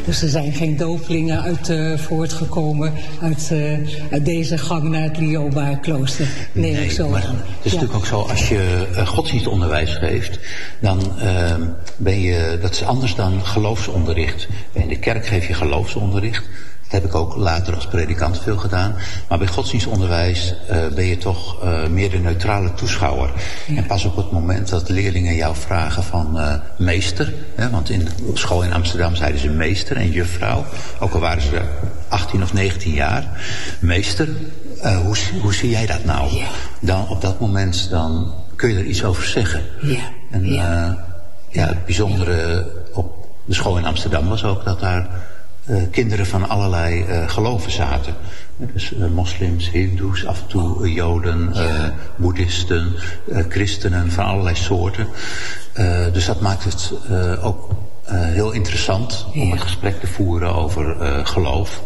Dus er zijn geen dopelingen uit voortgekomen uit deze gang naar het Lioba-klooster. Nee, zo. Maar het is natuurlijk ook zo, als je godsdienstonderwijs geeft, dan ben je, dat is anders dan geloofsonderricht. In de kerk geef je geloofsonderricht. Dat heb ik ook later als predikant veel gedaan. Maar bij godsdienstonderwijs ben je toch meer de neutrale toeschouwer. Ja. En pas op het moment dat leerlingen jou vragen van meester. Hè, want op school in Amsterdam zeiden ze meester en juffrouw. Ook al waren ze 18 of 19 jaar. Meester, hoe zie jij dat nou? Ja. Dan, op dat moment dan kun je er iets over zeggen. Ja. En het bijzondere op de school in Amsterdam was ook dat daar kinderen van allerlei geloven zaten. Dus moslims, hindoes, af en toe joden, boeddhisten, christenen van allerlei soorten. Dus dat maakt het ook heel interessant om een gesprek te voeren over geloof.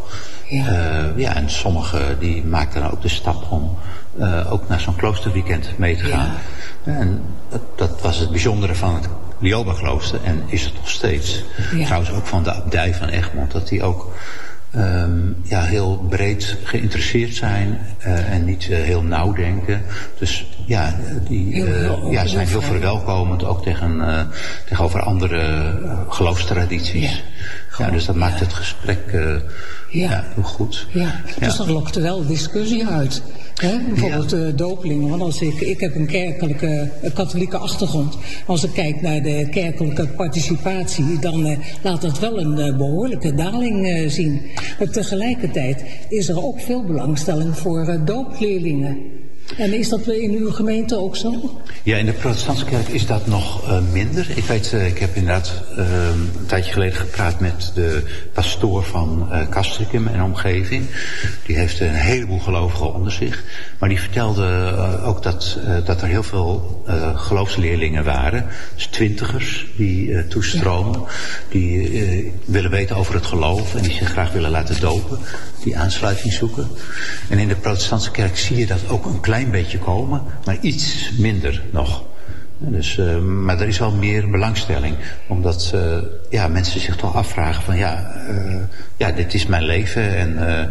En sommigen die maakten dan ook de stap om ook naar zo'n kloosterweekend mee te gaan. Ja. En dat was het bijzondere van het Lioba-klooster en is het nog steeds. Ja. Trouwens ook van de abdij van Egmond, dat die ook heel breed geïnteresseerd zijn en niet heel nauw denken. Dus die zijn heel verwelkomend ook tegenover andere geloofstradities. Ja, dus dat maakt het gesprek heel goed. Ja, dus dat lokt er wel discussie uit. Hè? Bijvoorbeeld dopelingen. Want als ik heb een katholieke achtergrond. Als ik kijk naar de kerkelijke participatie, dan laat dat wel een behoorlijke daling zien. Maar tegelijkertijd is er ook veel belangstelling voor doopleerlingen. En is dat in uw gemeente ook zo? Ja, in de protestantse kerk is dat nog minder. Ik weet, ik heb inderdaad een tijdje geleden gepraat met de pastoor van Castricum en omgeving. Die heeft een heleboel gelovigen onder zich. Maar die vertelde ook dat er heel veel geloofsleerlingen waren. Dus 20ers die toestromen. Die willen weten over het geloof en die zich graag willen laten dopen. Die aansluiting zoeken. En in de protestantse kerk zie je dat ook een klein beetje komen, maar iets minder nog. Dus, maar er is wel meer belangstelling, omdat mensen zich toch afvragen van dit is mijn leven en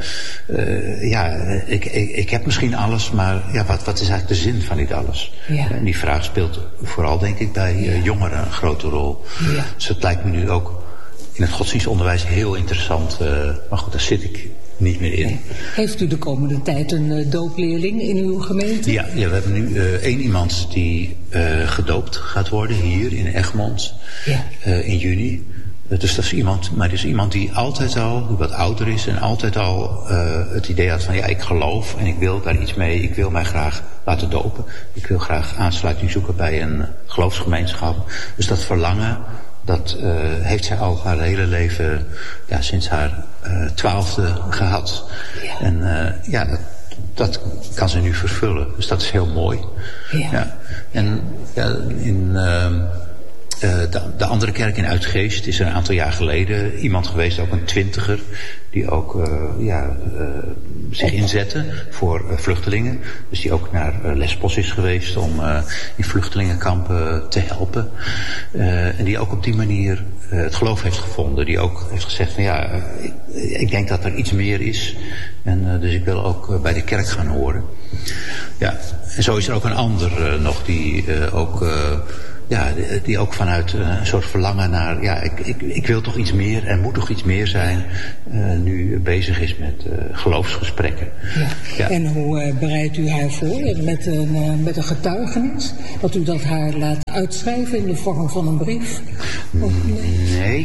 ik heb misschien alles, maar wat is eigenlijk de zin van dit alles? Ja. En die vraag speelt vooral denk ik bij jongeren een grote rol. Ja. Dus het lijkt me nu ook in het godsdienstonderwijs heel interessant, maar goed, daar zit ik niet meer in. Nee. Heeft u de komende tijd een doopleerling in uw gemeente? Ja, we hebben nu één iemand die gedoopt gaat worden hier in Egmond in juni. Dus dat is iemand die altijd al, die wat ouder is en altijd al het idee had van ik geloof en ik wil daar iets mee, ik wil mij graag laten dopen. Ik wil graag aansluiting zoeken bij een geloofsgemeenschap. Dus dat verlangen, dat heeft zij al haar hele leven, sinds haar 12e gehad. Ja. En dat kan ze nu vervullen. Dus dat is heel mooi. Ja. Ja. En in de andere kerk in Uitgeest is er een aantal jaar geleden iemand geweest, ook een 20er, die ook zich inzette voor vluchtelingen. Dus die ook naar Lesbos is geweest om in vluchtelingenkampen te helpen. En die ook op die manier het geloof heeft gevonden. Die ook heeft gezegd van ik denk dat er iets meer is. En dus ik wil ook bij de kerk gaan horen. Ja, en zo is er ook een ander nog die die ook vanuit een soort verlangen naar, ik wil toch iets meer, er moet toch iets meer zijn, nu bezig is met geloofsgesprekken. Ja. Ja. En hoe bereidt u haar voor? Met een getuigenis? Dat u dat haar laat uitschrijven in de vorm van een brief? Nee.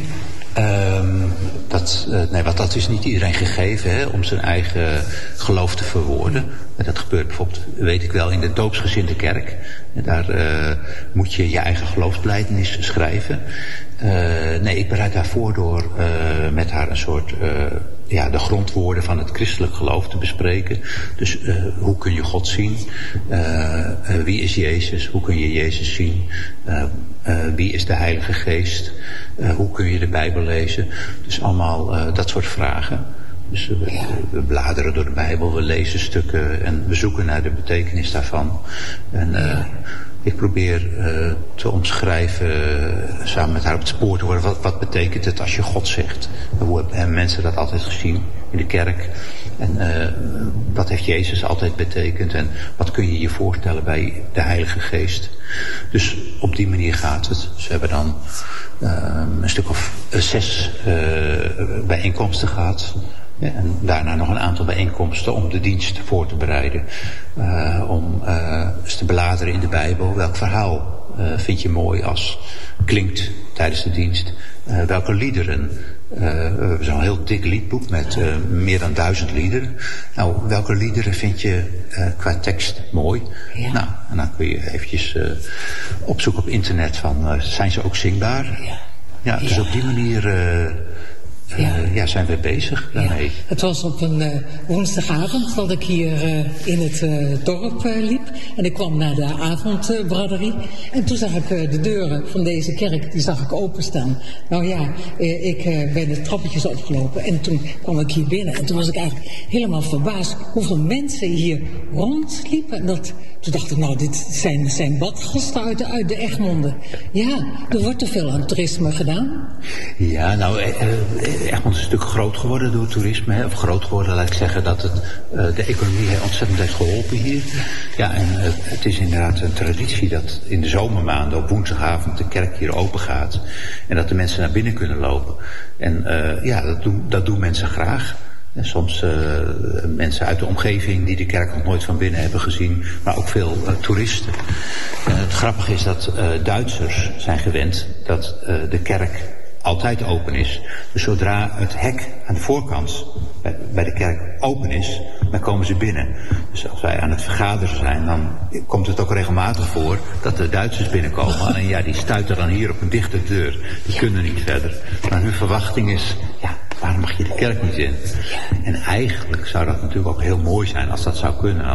Want dat is niet iedereen gegeven om zijn eigen geloof te verwoorden. Dat gebeurt bijvoorbeeld, weet ik wel, in de doopsgezinde kerk. Daar moet je je eigen geloofsbelijdenis schrijven. Ik bereid daarvoor door met haar een soort de grondwoorden van het christelijk geloof te bespreken. Dus hoe kun je God zien? Wie is Jezus? Hoe kun je Jezus zien? Wie is de Heilige Geest? Hoe kun je de Bijbel lezen? Dus allemaal dat soort vragen. Dus we bladeren door de Bijbel, we lezen stukken en we zoeken naar de betekenis daarvan. En Ik probeer te omschrijven, samen met haar op het spoor te worden, wat betekent het als je God zegt. Hoe hebben mensen dat altijd gezien in de kerk? En wat heeft Jezus altijd betekend? En wat kun je je voorstellen bij de Heilige Geest? Dus op die manier gaat het. Ze hebben dan een stuk of 6 bijeenkomsten gehad. Ja, en daarna nog een aantal bijeenkomsten om de dienst voor te bereiden. Om eens te beladeren in de Bijbel. Welk verhaal vind je mooi als klinkt tijdens de dienst? Welke liederen? We hebben zo'n heel dik liedboek met meer dan 1000 liederen. Nou, welke liederen vind je qua tekst mooi? Ja. Nou, en dan kun je eventjes opzoeken op internet van, zijn ze ook zingbaar? Ja, dus op die manier zijn we bezig daarmee. Ja. Het was op een woensdagavond dat ik hier in het dorp liep. En ik kwam naar de avondbraderie. En toen zag ik de deuren van deze kerk, die zag ik openstaan. Nou ja, ik ben de trappetjes opgelopen. En toen kwam ik hier binnen. En toen was ik eigenlijk helemaal verbaasd hoeveel mensen hier rondliepen. En toen dacht ik, nou, dit zijn badgasten uit de Egmonden. Ja, er wordt te veel aan toerisme gedaan. Ja, nou, Egmond is een stuk groot geworden door toerisme. Hè? Of groot geworden, laat ik zeggen dat het de economie ontzettend heeft geholpen hier. Ja, en het is inderdaad een traditie dat in de zomermaanden op woensdagavond de kerk hier open gaat. En dat de mensen naar binnen kunnen lopen. En dat doen mensen graag. En soms mensen uit de omgeving die de kerk nog nooit van binnen hebben gezien. Maar ook veel toeristen. Het grappige is dat Duitsers zijn gewend dat de kerk altijd open is. Dus zodra het hek aan de voorkant bij de kerk open is, dan komen ze binnen. Dus als wij aan het vergaderen zijn, dan komt het ook regelmatig voor dat de Duitsers binnenkomen. En ja, die stuiten dan hier op een dichte deur. Die kunnen niet verder. Maar hun verwachting is, ja, waarom mag je de kerk niet in? En eigenlijk zou dat natuurlijk ook heel mooi zijn als dat zou kunnen.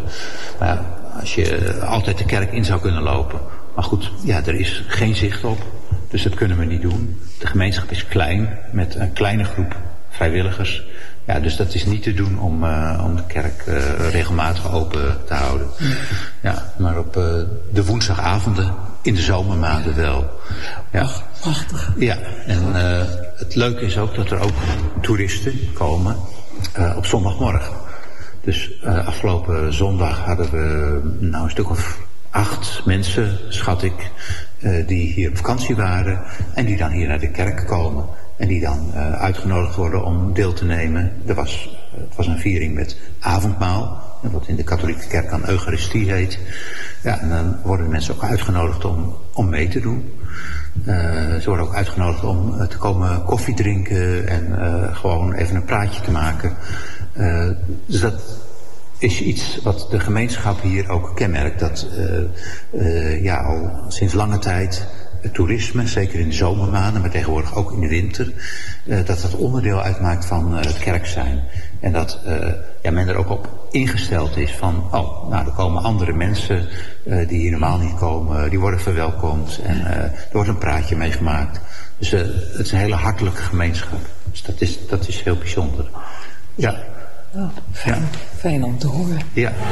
Als je altijd de kerk in zou kunnen lopen. Maar goed, ja, er is geen zicht op. Dus dat kunnen we niet doen. De gemeenschap is klein, met een kleine groep vrijwilligers. Ja, dus dat is niet te doen om de kerk regelmatig open te houden. Ja, maar op de woensdagavonden in de zomermaanden wel. Ja. Prachtig. Ja, en het leuke is ook dat er ook toeristen komen op zondagmorgen. Dus afgelopen zondag hadden we een stuk of 8 mensen, schat ik, die hier op vakantie waren en die dan hier naar de kerk komen. En die dan uitgenodigd worden om deel te nemen. Het was een viering met avondmaal, wat in de katholieke kerk dan Eucharistie heet. Ja, en dan worden mensen ook uitgenodigd om mee te doen. Ze worden ook uitgenodigd om te komen koffie drinken en gewoon even een praatje te maken. Dus dat is iets wat de gemeenschap hier ook kenmerkt. Dat al sinds lange tijd het toerisme, zeker in de zomermaanden, maar tegenwoordig ook in de winter, dat onderdeel uitmaakt van het kerk zijn. En dat men er ook op ingesteld is van, er komen andere mensen die hier normaal niet komen, die worden verwelkomd en er wordt een praatje mee gemaakt. Dus het is een hele hartelijke gemeenschap. Dus dat is heel bijzonder. Ja. Oh, fijn om te horen. Ja.